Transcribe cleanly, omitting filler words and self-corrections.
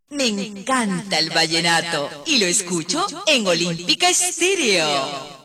Me encanta el vallenato y lo escucho en Olímpica Estéreo.